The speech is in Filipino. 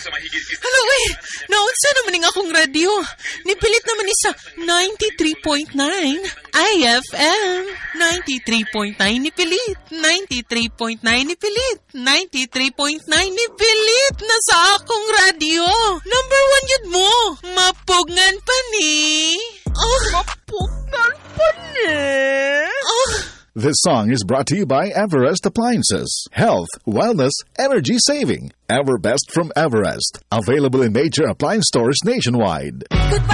Hala, uy! Naunsa naman ng akong radyo. Nipilit naman ni sa 93.9 IFM. 93.9 nipilit. 93.9 nipilit. 93.9 nipilit na sa akong radyo. Number 1 yun mo. Mapugngan pa ni. Mapugngan pa ni. This song is brought to you by Everest Appliances. Health, wellness, energy saving. Everbest from Everest. Available in major appliance stores nationwide.